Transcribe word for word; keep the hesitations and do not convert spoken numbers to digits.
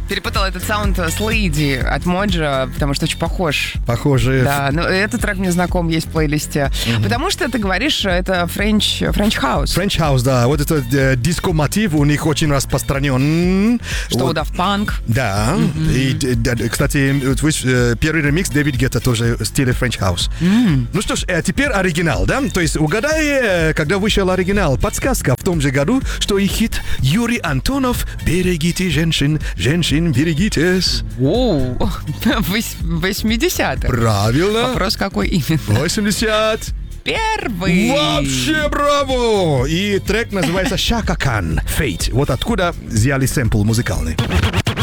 Перепутала этот саунд с Lady от Моджа, потому что очень похож. Похоже. Да, но этот трек мне знаком, есть в плейлисте. Mm-hmm. Потому что ты говоришь, это French, French House. French House, да. Вот этот э, диско-мотив у них очень распространен. Что вот. у Daft Punk. Да. Mm-hmm. И, да, кстати, первый ремикс Дэвид Гетта тоже в стиле French House. Mm-hmm. Ну что ж, теперь оригинал, да? То есть угадай, когда вышел оригинал. Подсказка в том же году, что и хит Юрий Антонов «Берегите женщин, женщин, берегитесь». Оу, восьмидесятых. Правильно. Вопрос какой именно? восемьдесят Первый. Вообще браво! И трек называется «Шака Кан» «Fate». Вот откуда взяли сэмпл музыкальный.